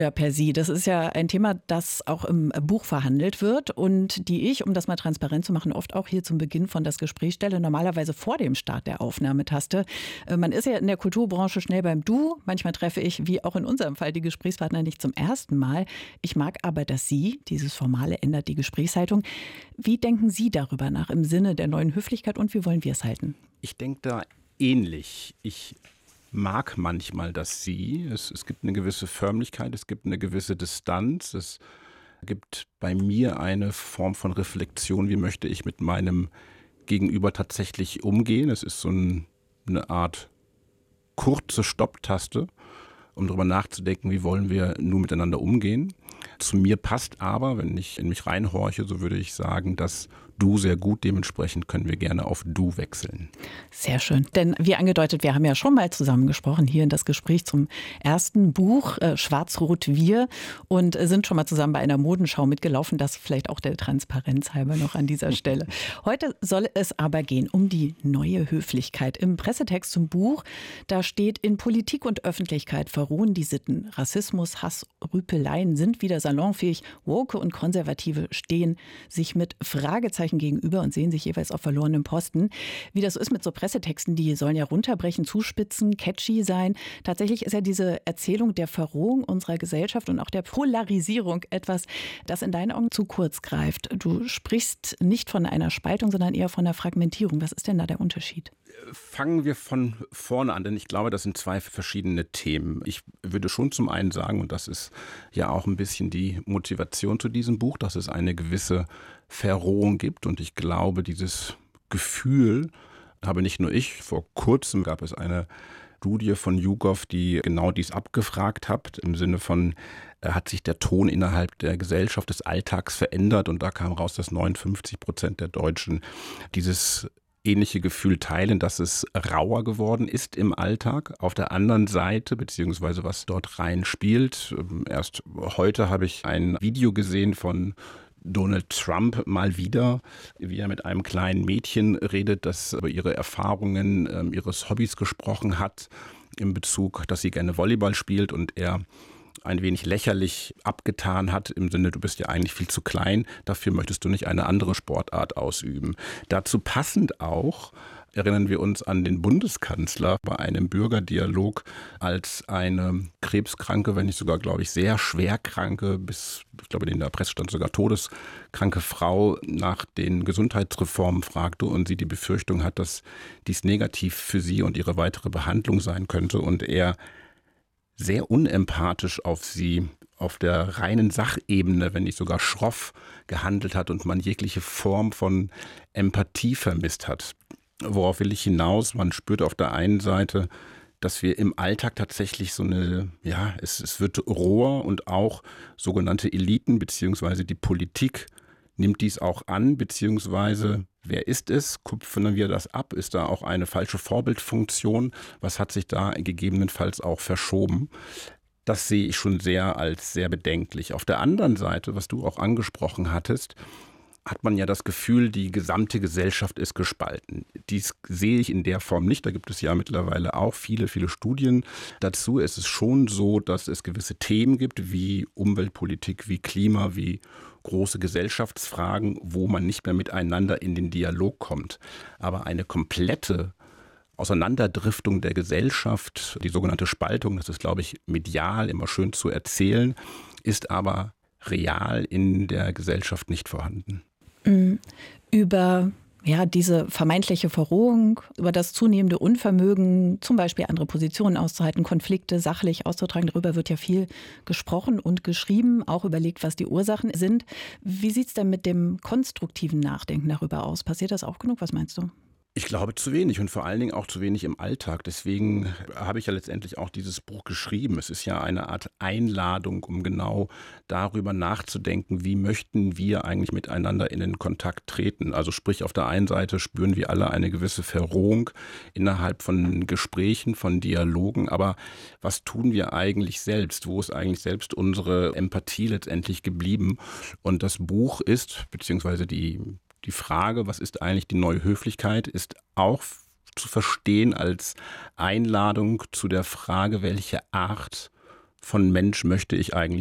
Ja, per Sie. Das ist ja ein Thema, das auch im Buch verhandelt wird und die ich, um das mal transparent zu machen, oft auch hier zum Beginn von das Gespräch stelle, normalerweise vor dem Start der Aufnahmetaste. Man ist ja in der Kulturbranche schnell beim Du. Manchmal treffe ich, wie auch in unserem Fall, die Gesprächspartner nicht zum ersten Mal. Ich mag aber, dass Sie, dieses Formale ändert die Gesprächshaltung. Wie denken Sie darüber nach im Sinne der neuen Höflichkeit und wie wollen wir es halten? Ich denke da ähnlich. Ich mag manchmal das Sie. Es gibt eine gewisse Förmlichkeit, es gibt eine gewisse Distanz, es gibt bei mir eine Form von Reflexion, wie möchte ich mit meinem Gegenüber tatsächlich umgehen. Es ist so eine Art kurze Stopptaste, um darüber nachzudenken, wie wollen wir nun miteinander umgehen. Zu mir passt aber, wenn ich in mich reinhorche, so würde ich sagen, dass Du sehr gut, dementsprechend können wir gerne auf Du wechseln. Sehr schön. Denn wie angedeutet, wir haben ja schon mal zusammen gesprochen, hier in das Gespräch zum ersten Buch Schwarz-Rot-Wir und sind schon mal zusammen bei einer Modenschau mitgelaufen. Das vielleicht auch der Transparenz halber noch an dieser Stelle. Heute soll es aber gehen um die neue Höflichkeit. Im Pressetext zum Buch, da steht: In Politik und Öffentlichkeit verrohen die Sitten. Rassismus, Hass, Rüpeleien sind wieder salonfähig. Woke und Konservative stehen sich mit Fragezeichen gegenüber und sehen sich jeweils auf verlorenem Posten. Wie das so ist mit so Pressetexten, die sollen ja runterbrechen, zuspitzen, catchy sein. Tatsächlich ist ja diese Erzählung der Verrohung unserer Gesellschaft und auch der Polarisierung etwas, das in deinen Augen zu kurz greift. Du sprichst nicht von einer Spaltung, sondern eher von einer Fragmentierung. Was ist denn da der Unterschied? Fangen wir von vorne an, denn ich glaube, das sind zwei verschiedene Themen. Ich würde schon zum einen sagen, und das ist ja auch ein bisschen die Motivation zu diesem Buch, dass es eine gewisse Verrohung gibt. Und ich glaube, dieses Gefühl habe nicht nur ich. Vor kurzem gab es eine Studie von YouGov, die genau dies abgefragt hat, im Sinne von, hat sich der Ton innerhalb der Gesellschaft, des Alltags verändert? Und da kam raus, dass 59% der Deutschen dieses ähnliche Gefühl teilen, dass es rauer geworden ist im Alltag. Auf der anderen Seite, beziehungsweise was dort rein spielt, erst heute habe ich ein Video gesehen von Donald Trump mal wieder, wie er mit einem kleinen Mädchen redet, das über ihre Erfahrungen, ihres Hobbys gesprochen hat, in Bezug, dass sie gerne Volleyball spielt und er ein wenig lächerlich abgetan hat, im Sinne, du bist ja eigentlich viel zu klein, dafür möchtest du nicht eine andere Sportart ausüben. Dazu passend auch erinnern wir uns an den Bundeskanzler bei einem Bürgerdialog, als eine krebskranke, wenn nicht sogar, glaube ich, sehr schwerkranke, bis, ich glaube, in der Presse stand sogar todeskranke Frau nach den Gesundheitsreformen fragte und sie die Befürchtung hat, dass dies negativ für sie und ihre weitere Behandlung sein könnte und er sehr unempathisch auf sie auf der reinen Sachebene, wenn nicht sogar schroff gehandelt hat und man jegliche Form von Empathie vermisst hat. Worauf will ich hinaus? Man spürt auf der einen Seite, dass wir im Alltag tatsächlich so eine, ja, es wird roher und auch sogenannte Eliten beziehungsweise die Politik nimmt dies auch an, beziehungsweise wer ist es? Kupfern wir das ab? Ist da auch eine falsche Vorbildfunktion? Was hat sich da gegebenenfalls auch verschoben? Das sehe ich schon als sehr bedenklich. Auf der anderen Seite, was du auch angesprochen hattest, hat man ja das Gefühl, die gesamte Gesellschaft ist gespalten. Dies sehe ich in der Form nicht. Da gibt es ja mittlerweile auch viele Studien dazu. Es ist schon so, dass es gewisse Themen gibt, wie Umweltpolitik, wie Klima, wie große Gesellschaftsfragen, wo man nicht mehr miteinander in den Dialog kommt. Aber eine komplette Auseinanderdriftung der Gesellschaft, die sogenannte Spaltung, das ist, glaube ich, medial immer schön zu erzählen, ist aber real in der Gesellschaft nicht vorhanden. Über diese vermeintliche Verrohung, über das zunehmende Unvermögen, zum Beispiel andere Positionen auszuhalten, Konflikte sachlich auszutragen, darüber wird ja viel gesprochen und geschrieben, auch überlegt, was die Ursachen sind. Wie sieht es denn mit dem konstruktiven Nachdenken darüber aus? Passiert das auch genug? Was meinst du? Ich glaube zu wenig und vor allen Dingen auch zu wenig im Alltag. Deswegen habe ich ja letztendlich auch dieses Buch geschrieben. Es ist ja eine Art Einladung, um genau darüber nachzudenken, wie möchten wir eigentlich miteinander in den Kontakt treten. Also sprich, auf der einen Seite spüren wir alle eine gewisse Verrohung innerhalb von Gesprächen, von Dialogen. Aber was tun wir eigentlich selbst? Wo ist eigentlich selbst unsere Empathie letztendlich geblieben? Und das Buch ist, beziehungsweise die Frage, was ist eigentlich die neue Höflichkeit, ist auch zu verstehen als Einladung zu der Frage, welche Art von Mensch möchte ich eigentlich